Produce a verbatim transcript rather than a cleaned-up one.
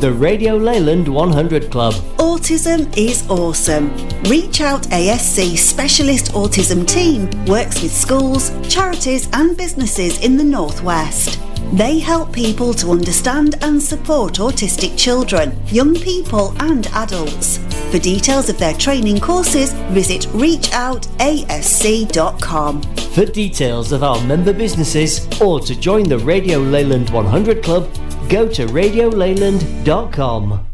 The Radio Leyland one hundred Club. Autism is awesome. Reach Out A S C Specialist Autism Team works with schools, charities and businesses in the North West. They help people to understand and support autistic children, young people and adults. For details of their training courses, visit reach out A S C dot com. For details of our member businesses or to join the Radio Leyland one hundred Club, go to radio leyland dot com.